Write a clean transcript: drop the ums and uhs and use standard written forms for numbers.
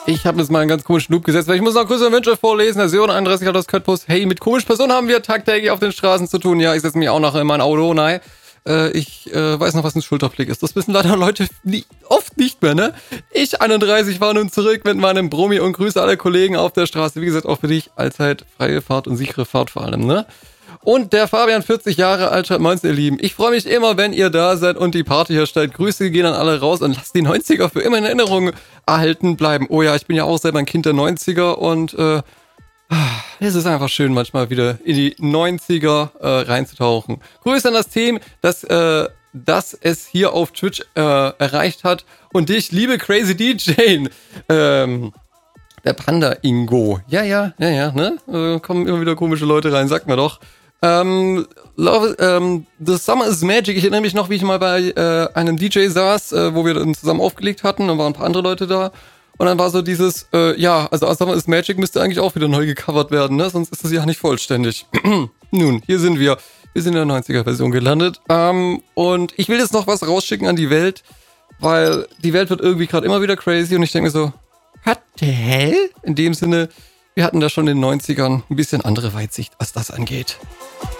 Ich habe jetzt mal einen ganz komischen Loop gesetzt, weil ich muss noch Grüße und Wünsche vorlesen. Der Sören 31 hat das Köttbus. Hey, mit komischen Personen haben wir tagtäglich auf den Straßen zu tun. Ja, ich setze mich auch nachher in mein Auto. Nein, ich weiß noch, was ein Schulterblick ist. Das wissen leider Leute oft nicht mehr, ne? Ich 31 war nun zurück mit meinem Brummi und grüße alle Kollegen auf der Straße. Wie gesagt, auch für dich allzeit freie Fahrt und sichere Fahrt vor allem, ne? Und der Fabian, 40 Jahre alt, schreibt: Moinsen, ihr Lieben. Ich freue mich immer, wenn ihr da seid und die Party hier stellt. Grüße gehen an alle raus und lasst die 90er für immer in Erinnerung erhalten bleiben. Oh ja, ich bin ja auch selber ein Kind der 90er und es ist einfach schön, manchmal wieder in die 90er reinzutauchen. Grüße an das Team, das es hier auf Twitch erreicht hat. Und dich, liebe Crazy DJ, der Panda Ingo. Ja, ne? Kommen immer wieder komische Leute rein, sagt mir doch. The Summer is Magic. Ich erinnere mich noch, wie ich mal bei einem DJ saß, wo wir dann zusammen aufgelegt hatten. Dann waren ein paar andere Leute da. Und dann war so dieses, also Summer is Magic müsste eigentlich auch wieder neu gecovert werden, ne? Sonst ist es ja nicht vollständig. Nun, hier sind wir. Wir sind in der 90er-Version gelandet. Und ich will jetzt noch was rausschicken an die Welt, weil die Welt wird irgendwie gerade immer wieder crazy. Und ich denke mir so, what the hell? In dem Sinne, wir hatten da schon in den 90ern ein bisschen andere Weitsicht, was das angeht.